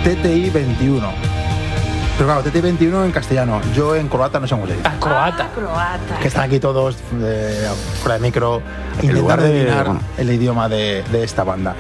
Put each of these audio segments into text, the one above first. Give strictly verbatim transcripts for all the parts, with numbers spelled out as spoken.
T T I veintiuno. Pero claro, T T I veintiuno en castellano. Yo en croata no sé cómo se dice. Ah, croata. Ah, croata. Que están aquí todos eh, fuera de micro intentando de- adivinar bueno. el idioma de, de esta banda.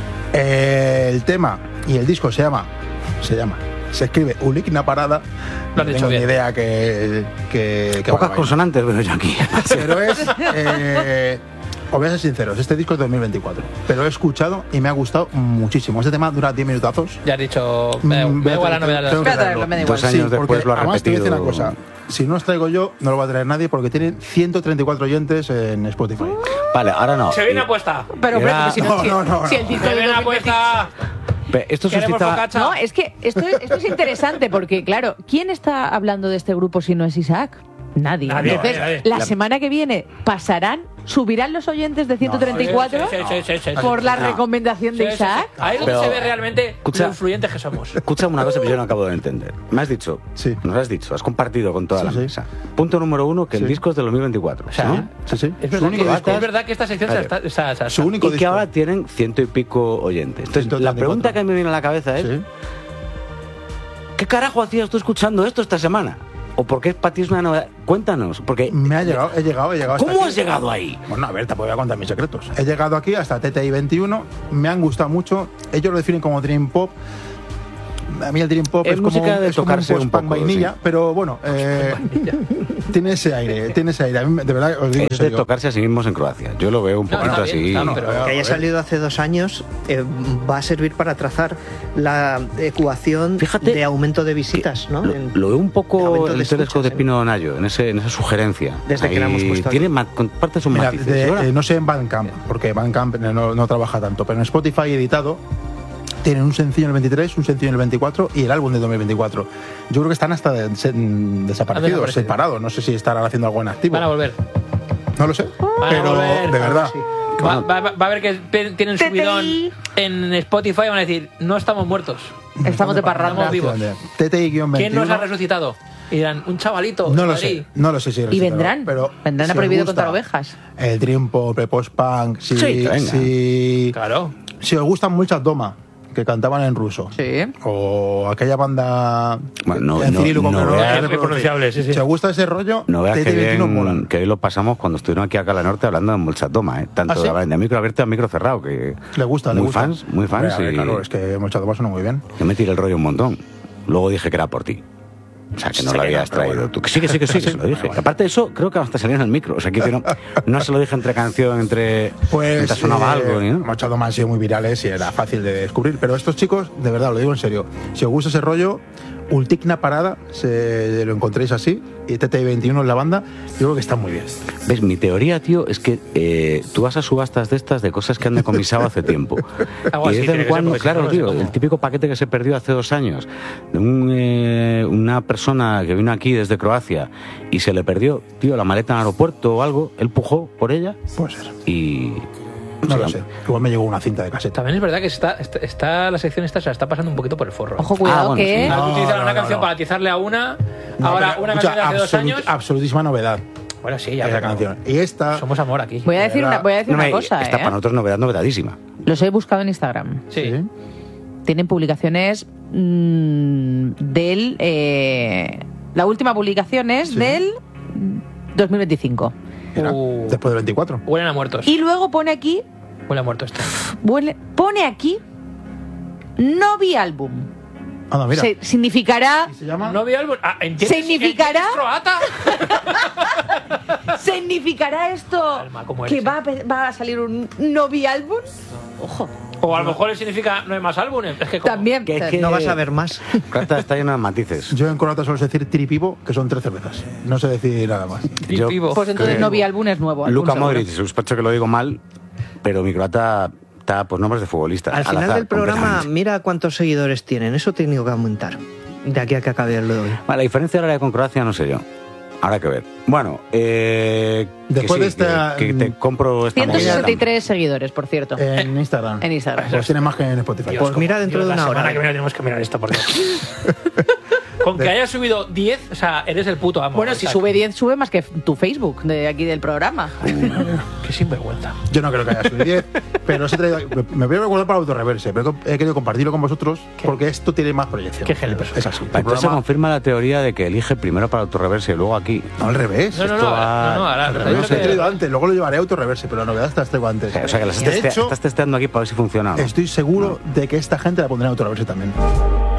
Eh, el tema y el disco se llama, se llama, se escribe Ulikna Parada. Lo has No dicho tengo ni bien. idea que, que, que Pocas vaya a consonantes veo yo aquí. Pero es, eh, os voy a ser sinceros, este disco es de dos mil veinticuatro, pero he escuchado y me ha gustado muchísimo. Este tema dura diez minutazos. Ya has dicho. Me da, Mm, me da igual la tengo- novedad de las tengo que Espérate, traerlo. me da igual. Dos años Sí, después porque lo ha además te voy a decir repetido. una cosa. Si no os traigo yo, no lo va a traer nadie porque tienen ciento treinta y cuatro oyentes en Spotify. Vale, ahora no. Se viene Eh, apuesta. Pero hombre, Era- porque si no, No, si, no, no, si el no. disco Se de viene dos mil veinticinco apuesta. pe- Esto Queremos suscita... focacha. No, es que esto, esto es interesante porque, claro, ¿quién está hablando de este grupo si no es Isaac? Nadie. Nadie, Entonces, nadie, nadie. la La- semana que viene pasarán, subirán los oyentes de ciento treinta y cuatro Sí, sí, sí, sí, sí, sí. por la No. recomendación de Sí, sí, sí. Isaac. Ahí es donde Pero- se ve realmente Escucha. lo influyentes que somos. Escucha una cosa que yo no acabo de entender. Me has dicho, Sí. nos has dicho, has compartido con toda Sí, la sí. mesa. Punto número uno, que el Sí. disco es del dos mil veinticuatro. O sea, ¿no? Sí, sí. Es Su verdad, único que, disco. es verdad que esta sección se Vale. está, se está- Su único Y que disco. ahora tienen ciento y pico oyentes. Entonces, ciento la treinta y cuatro. pregunta que me viene a la cabeza es, Sí. ¿qué carajo hacías tú escuchando esto esta semana? ¿O por qué para ti es una novedad? Cuéntanos, porque... Me ha llegado, he llegado, he llegado. hasta ¿Cómo aquí. has llegado ahí? Bueno, a ver, te voy a contar mis secretos. He llegado aquí hasta T T I veintiuno, me han gustado mucho. Ellos lo definen como Dream Pop. A mí el Dream Pop Es es, como, música de es como tocarse un post-punk poco, vainilla, sí. pero bueno, eh, tiene ese aire, tiene ese aire. A mí, me- de verdad, os digo en Es de serio. tocarse a sí mismos en Croacia. Yo lo veo un No, poquito está bien, así. está, No, pero- a Que haya ver. salido hace dos años eh, va a servir para trazar la ecuación Fíjate de aumento de visitas, ¿no? Lo, En- lo veo un de poco aumento el de telescopio escuchas, de ¿eh? Pino Nayo, en, ese, en esa sugerencia. Desde que la hemos puesto Tiene aquí. ma- comparte sus Mira, matices. de- Y ahora- eh, no sé en Bandcamp, porque Bandcamp no, no trabaja tanto, pero en Spotify editado tienen un sencillo en el veintitrés, un sencillo en el veinticuatro y el álbum de dos mil veinticuatro. Yo creo que están hasta de- se- Han desaparecidos, desaparecido. separados. No sé si estarán haciendo algo en activo. Van a volver. No lo sé, Van a pero volver. de verdad. Sí. Va, va- va a ver que pe- tienen subidón en Spotify y van a decir, no estamos muertos. Estamos de parranda. Estamos vivos. T T I-veintiuno. ¿Quién nos ha resucitado? Y dirán, un chavalito. No de lo Madrid. sé, no lo sé si Y resucitará, vendrán, pero vendrán si a os Prohibido gusta contar ovejas. El Dream Pop, el post-punk, si, Sí, venga. si, Claro. si os gustan muchas Doma, que cantaban en ruso, Sí. o aquella banda Bueno, no- en no- cirílico no que veas- que Es pronunciable, sí, sí. Si os gusta ese rollo, No veas que T T I veintiuno bien molan. que hoy lo pasamos cuando estuvieron aquí a Cala Norte hablando de mucha toma, ¿eh? Tanto ¿Ah, sí? de, de micro abierto a micro cerrado, que Le gusta, le muy gusta. fans, muy fans. Hombre, a ver, y Claro, es que muchas Doma suena muy bien. yo me tiré el rollo un montón. Luego dije que era por ti. O sea, que no Sé lo que no, habías pero traído bueno. tú. Que sí, que sí, que sí, que se lo dije. Bueno. Aparte de eso, creo que hasta salió en el micro. O sea, que hicieron... No se lo dije entre canción, entre... Pues mientras sonaba eh, algo, ni nada. muchas Doma han sido muy virales y era fácil de descubrir. Pero estos chicos, de verdad, lo digo en serio, si os gusta ese rollo, Ultikna Parada, se, lo encontréis así, y T T I veintiuno en la banda, yo creo que está muy bien. ¿Ves? Mi teoría, tío, es que eh, tú vas a subastas de estas de cosas que han decomisado hace tiempo. Algo y de así vez tiene en que cuando, ser, porque si claro, no, no sé tío, cómo. el típico paquete que se perdió hace dos años de un, eh, una persona que vino aquí desde Croacia y se le perdió, tío, la maleta en el aeropuerto o algo, él pujó por ella Puede ser. y... No Sí, lo sé. Igual me llegó una cinta de caseta. También es verdad que está, está, está- la sección esta se la está pasando un poquito por el forro. Ojo, cuidado Ah, bueno, que... sí. Has No, utilizado no, una no, canción no. para atizarle a una, No, ahora pero, una escucha, canción de hace dos absolut- años. Absolutísima novedad. Bueno, sí, ya Esa pero canción. Y esta. Somos amor aquí. Voy a decir verdad. una, voy a decir No, una me- cosa, Está ¿eh? para nosotros novedad, novedadísima. Los he buscado en Instagram. Sí. Tienen publicaciones mm, del... eh, la última publicación es Sí. del dos mil veinticinco. Mira, Uh. después del veinticuatro. Huelen a muertos. Y luego pone aquí... Huele a muerto esto. huele- pone aquí... Novi Album. Anda, mira. Se- significará... ¿Y se llama? No vi álbum. Ah, ¿entiendes? ¿Significará? ¿Entiendes croata? ¿Significará esto Alma, ¿cómo que eres, va a, pe- va a salir un Novi Album? Ojo, O a lo mejor significa no hay más álbumes. Es que como- también. Que- que- No vas a ver más. Croata está lleno de matices. Yo en croata suelo decir tripivo, que son tres cervezas. No sé decir nada más. Yo Vivo. Pues entonces creo- Novi Album es nuevo. Luka álbum, seguro. Modric, sospecho que lo digo mal, pero mi croata está por nombres de futbolistas. Al final azar, del programa, completamente. mira cuántos seguidores tienen. Eso he tenido que aumentar. De aquí a que acabe el de hoy. Vale, la diferencia horaria con Croacia no sé yo. Habrá que ver. Bueno, eh, Después que de sí, esta- que, que te compro esta ciento movida. sesenta y tres seguidores, por cierto. En Instagram. En Instagram. Pues tiene más que en Spotify. Dios, Pues mira como- dentro Dios, de la una semana hora. que viene tenemos que mirar esto, por Dios. Con que de- haya subido diez, o sea, eres el puto amo. Bueno, O si sea, sube diez, sube más que tu Facebook de aquí del programa. Qué sinvergüenza. Yo no creo que haya subido diez, pero os he traído- me, me voy a recordar para Autoreverse, pero he querido compartirlo con vosotros porque esto tiene más proyección. Qué genio. Es así. Tu Entonces se programa- confirma la teoría de que elige primero para Autoreverse y luego aquí. no, al revés. No, no, Esto no, va- no, no, ahora, Al ahora revés, tengo he que- traído antes, luego lo llevaré a Autoreverse, pero la novedad te las traigo antes. O sea, que las De estás, hecho, estás testeando aquí para ver si funciona. ¿no? estoy seguro de que esta gente la pondrá en Autoreverse también.